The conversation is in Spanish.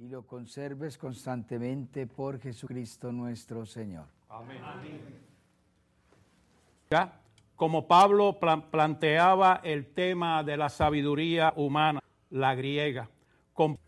y lo conserves constantemente por Jesucristo nuestro Señor. Amén. ¿Ya? Como Pablo planteaba el tema de la sabiduría humana, la griega,